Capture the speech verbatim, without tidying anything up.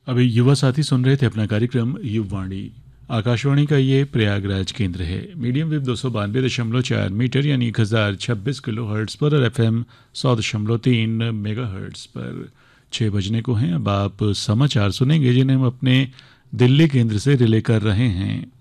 अभी युवा साथी सुन रहे थे अपना कार्यक्रम युववाणी। आकाशवाणी का ये प्रयागराज केंद्र है। मीडियम वेव दो सौ बानवे दशमलव चार मीटर यानी एक हज़ार छब्बीस किलो हर्ट्स पर और एफ एम सौ दशमलव तीन मेगा हर्ट्स पर। छः बजने को हैं। अब आप समाचार सुनेंगे जिन्हें हम अपने दिल्ली केंद्र से रिले कर रहे हैं।